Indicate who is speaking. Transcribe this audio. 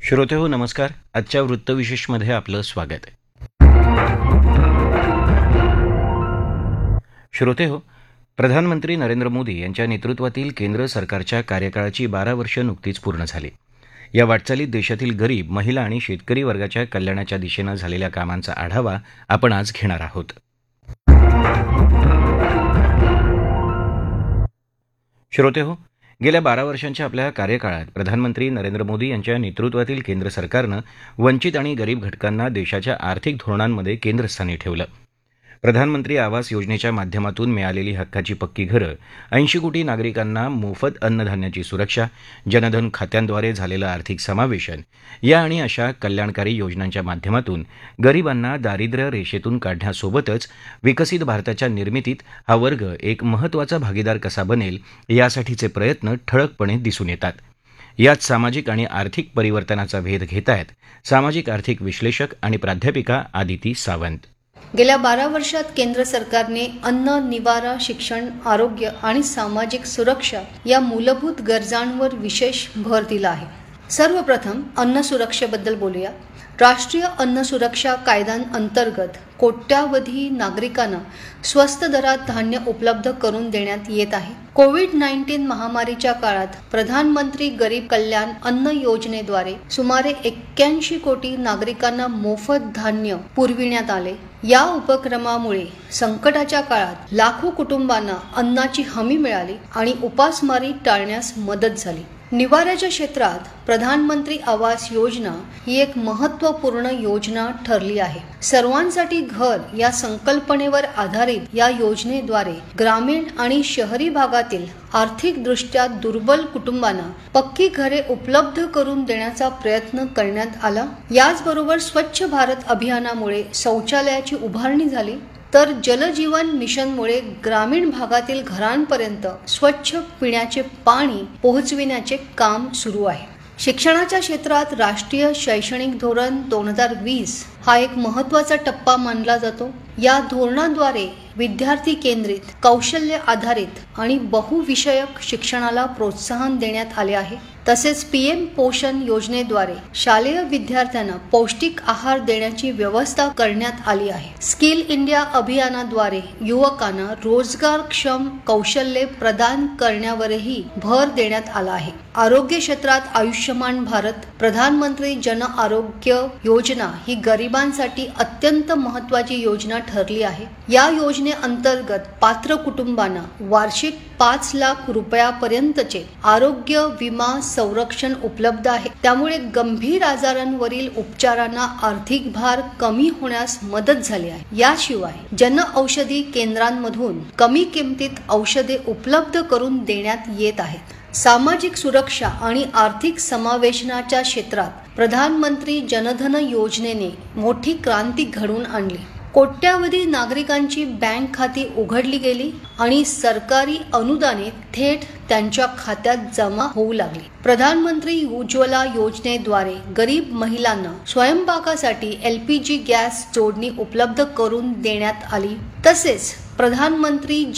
Speaker 1: श्रोतेहो नमस्कार. आजच्या वृत्तविशेषमध्ये आपलं स्वागत आहे. श्रोतेहो, प्रधानमंत्री नरेंद्र मोदी यांच्या नेतृत्वातील केंद्र सरकारच्या कार्यकाळाची 12 वर्ष नुकतीच पूर्ण झाली. या वाटचालीत देशातील गरीब, महिला आणि शेतकरी वर्गाच्या कल्याणाच्या दिशेनं झालेल्या कामांचा आढावा आपण आज घेणार आहोत. श्रोतेहो, गेल्या 12 वर्षांच्या आपल्या कार्यकाळात प्रधानमंत्री नरेंद्र मोदी यांच्या नेतृत्वातील केंद्र सरकारनं वंचित आणि गरीब घटकांना देशाच्या आर्थिक धोरणांमध्ये केंद्रस्थानी ठेवलं. प्रधानमंत्री आवास योजनेच्या माध्यमातून मिळालेली हक्काची पक्की घरं, 80 कोटी नागरिकांना मोफत अन्नधान्याची सुरक्षा, जनधन खात्यांद्वारे झालेलं आर्थिक समावेशन या आणि अशा कल्याणकारी योजनांच्या माध्यमातून गरिबांना दारिद्र्य रेषेतून काढण्यासोबतच विकसित भारताच्या निर्मितीत हा वर्ग एक महत्त्वाचा भागीदार कसा बनेल यासाठीचे प्रयत्न ठळकपणे दिसून येतात. यात सामाजिक आणि आर्थिक परिवर्तनाचा भेद घेत आहेत सामाजिक आर्थिक विश्लेषक आणि प्राध्यापिका आदिती सावंत.
Speaker 2: गेल्या 12 वर्षात केंद्र सरकारने अन्न, निवारा, शिक्षण, आरोग्य आणि सामाजिक सुरक्षा या मूलभूत गरजांवर विशेष भर दिला आहे. सर्वप्रथम अन्न सुरक्षेबद्दल बोलूया. राष्ट्रीय अन्न सुरक्षा कायद्यांअंतर्गत कोट्यावधी नागरिकांना स्वस्त दरात धान्य उपलब्ध करून देण्यात येत आहे. कोविड-19 महामारीच्या काळात प्रधानमंत्री गरीब कल्याण अन्न योजनेद्वारे सुमारे 81 कोटी नागरिकांना मोफत धान्य पुरविण्यात आले. या उपक्रमामुळे संकटाच्या काळात लाखो कुटुंबांना अन्नाची हमी मिळाली आणि उपासमारी टाळण्यास मदत झाली. निवाऱ्याच्या क्षेत्रात प्रधानमंत्री आवास योजना ही एक महत्त्वपूर्ण योजना ठरली आहे. सर्वांसाठी घर या संकल्पनेवर आधारित या योजनेद्वारे ग्रामीण आणि शहरी भागातील आर्थिकदृष्ट्या दुर्बल कुटुंबांना पक्की घरे उपलब्ध करून देण्याचा प्रयत्न करण्यात आला. याचबरोबर स्वच्छ भारत अभियानामुळे शौचालयाची उभारणी झाली, तर जलजीवन मिशनमुळे ग्रामीण भागातील घरांपर्यंत स्वच्छ पिण्याचे पाणी पोहोचविण्याचे काम सुरू आहे. शिक्षणाच्या क्षेत्रात राष्ट्रीय शैक्षणिक धोरण 2020 हा एक महत्त्वाचा टप्पा मानला जातो. या धोरणाद्वारे विद्यार्थी केंद्रित, कौशल्य आधारित आणि बहुविषयक शिक्षणाला प्रोत्साहन देण्यात आले आहे. तसेच PM पोषण योजनेद्वारे शालेय विद्यार्थ्यांना पौष्टिक आहार देण्याची व्यवस्था करण्यात आली आहे. स्किल इंडिया अभियानाद्वारे युवकांना रोजगारक्षम कौशल्ये प्रदान करण्यावरही भर देण्यात आला आहे. आरोग्य क्षेत्रात आयुष्यमान भारत, प्रधानमंत्री जन आरोग्य योजना ही गरिबांसाठी अत्यंत महत्त्वाची योजना ठरली आहे. या योजनेअंतर्गत पात्र कुटुंबांना वार्षिक 5 लाख रुपयापर्यंतचे आरोग्य विमा संरक्षण उपलब्ध आहे. त्यामुळे गंभीर आजारांवरील उपचारांना आर्थिक भार कमी होण्यास मदत झाली आहे. याशिवाय जन औषधी केंद्रांमधून कमी किमतीत औषधे उपलब्ध करून देण्यात येत आहेत. सामाजिक सुरक्षा आणि आर्थिक समावेशनाच्या क्षेत्रात प्रधानमंत्री जनधन योजनेने मोठी क्रांती घडवून आणली. कोट्यावधी नागरिकांची बँक खाती उघडली गेली आणि सरकारी अनुदाने थेट त्यांच्या खात्यात जमा होऊ लागली. प्रधानमंत्री उज्ज्वला योजनेद्वारे गरीब महिलांना स्वयंपाकासाठी LPG गॅस जोडणी उपलब्ध करून देण्यात आली. तसेच प्रधानमंत्री